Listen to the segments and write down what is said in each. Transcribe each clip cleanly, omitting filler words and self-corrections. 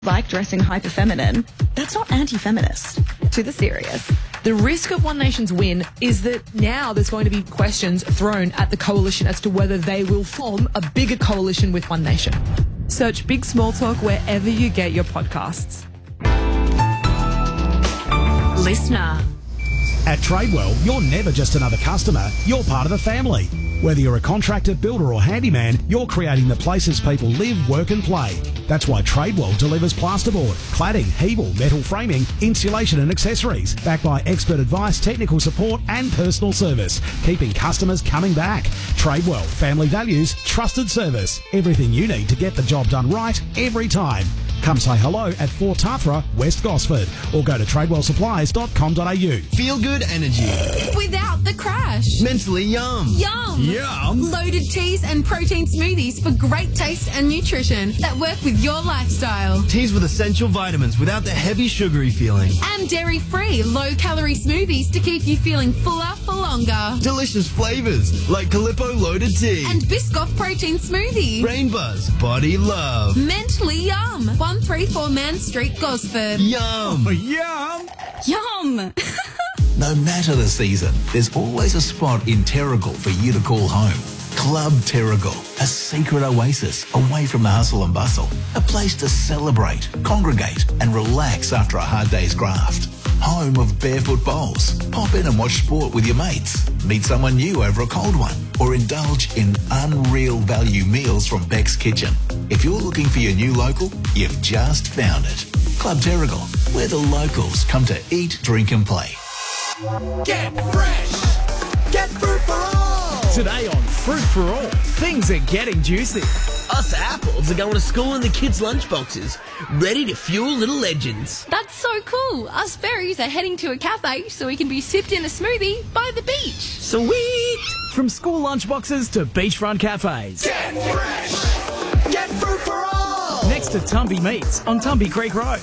like dressing hyper feminine, that's not anti-feminist. To the serious. The risk of One Nation's win is that now there's going to be questions thrown at the coalition as to whether they will form a bigger coalition with One Nation. Search Big Small Talk wherever you get your podcasts. Listener. At Tradewell, you're never just another customer, you're part of the family. Whether you're a contractor, builder or handyman, you're creating the places people live, work and play. That's why Tradewell delivers plasterboard, cladding, Hebel, metal framing, insulation and accessories, backed by expert advice, technical support and personal service, keeping customers coming back. Tradewell, family values, trusted service. Everything you need to get the job done right every time. Come say hello at Fort Tathra, West Gosford, or go to tradewellsupplies.com.au. Feel good energy. Without the crash. Mentally yum. Yum. Yum. Loaded teas and protein smoothies for great taste and nutrition that work with your lifestyle. Teas with essential vitamins without the heavy sugary feeling. And dairy-free, low-calorie smoothies to keep you feeling fuller for longer. Delicious flavours like Calippo Loaded Tea. And Biscoff Protein Smoothie. Rain Buzz Body Love. Mentally Yum. 134 Man Street, Gosford. Yum. Yum. Yum. No matter the season, there's always a spot in Terrigal for you to call home. Club Terrigal, a secret oasis away from the hustle and bustle. A place to celebrate, congregate and relax after a hard day's graft. Home of barefoot bowls. Pop in and watch sport with your mates. Meet someone new over a cold one. Or indulge in unreal value meals from Beck's Kitchen. If you're looking for your new local, you've just found it. Club Terrigal, where the locals come to eat, drink and play. Get fresh! Get fruit for all! Today on Fruit for All, things are getting juicy. Us apples are going to school in the kids' lunchboxes, ready to fuel little legends. That's so cool. Us berries are heading to a cafe so we can be sipped in a smoothie by the beach. Sweet! From school lunchboxes to beachfront cafes. Get fresh! Get fruit for all! Next to Tumby Meats on Tumby Creek Road.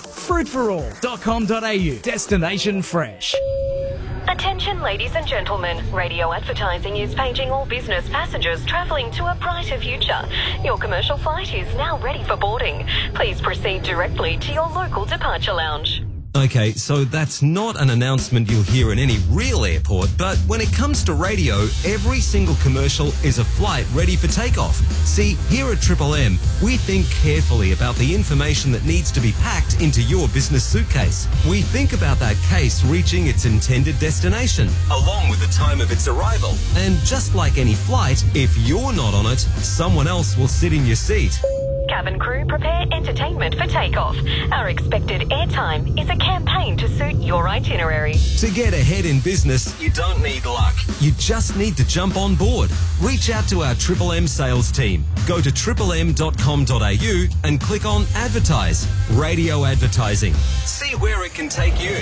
Fruitforall.com.au. Destination fresh. Attention ladies and gentlemen, radio advertising is paging all business passengers travelling to a brighter future. Your commercial flight is now ready for boarding. Please proceed directly to your local departure lounge. Okay, so that's not an announcement you'll hear in any real airport, but when it comes to radio, every single commercial is a flight ready for takeoff. See, here at Triple M, we think carefully about the information that needs to be packed into your business suitcase. We think about that case reaching its intended destination, along with the time of its arrival. And just like any flight, if you're not on it, someone else will sit in your seat. Cabin crew, prepare entertainment for takeoff. Our expected airtime is a campaign to suit your itinerary. To get ahead in business, you don't need luck. You just need to jump on board. Reach out to our Triple M sales team. Go to triplem.com.au and click on Advertise. Radio advertising. See where it can take you.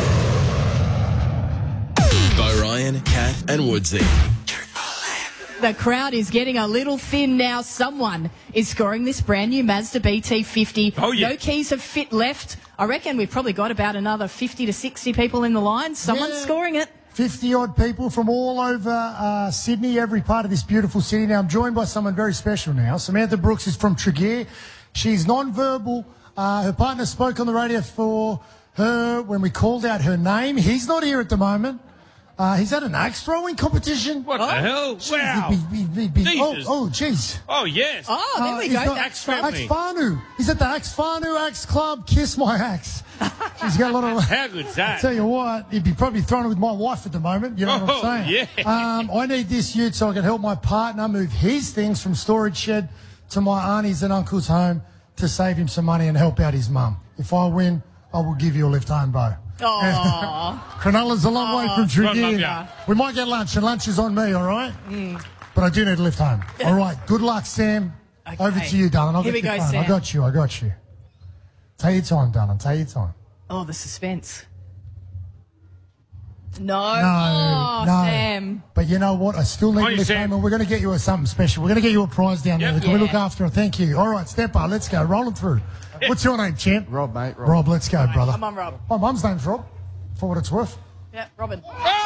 By Ryan, Kat and Woodsy. The crowd is getting a little thin now. Someone is scoring this brand new Mazda BT50. Oh, yeah. No keys have fit left. I reckon we've probably got about another 50 to 60 people in the line. Someone's scoring it. 50-odd people from all over Sydney, every part of this beautiful city. Now, I'm joined by someone very special now. Samantha Brooks is from Tregear. She's non-verbal. Her partner spoke on the radio for her when we called out her name. He's not here at the moment. He's at an axe throwing competition. What the hell? Jeez, Wow. Jeez. Oh, yes. Oh, there we go. Axe throwing. Axe Whānau. He's at the Axe Whānau Axe Club. Kiss my axe. She's got a lot of... How good's that? I tell you what, he'd be probably throwing it with my wife at the moment. You know what I'm saying? Yeah. I need this ute so I can help my partner move his things from storage shed to my auntie's and uncle's home to save him some money and help out his mum. If I win, I will give you a lift home, Bo. Oh, Cronulla's a long way from Tregear. Yeah. We might get lunch, and lunch is on me, all right? But I do need a lift home. All right, good luck, Sam. Okay. Over to you, darling. Here we go, Sam. I got you. Take your time, darling. Take your time. Oh, the suspense. No. No. Sam. But you know what? I still need a lift Sam. home, and we're going to get you something special. We're going to get you a prize down there. Can we look after her? Thank you. All right, step up. Let's go. Rolling through. What's your name, champ? Rob, mate. Rob, let's go, brother. Come on, Rob. My mum's name's Rob, for what it's worth. Yeah, Robin. Oh!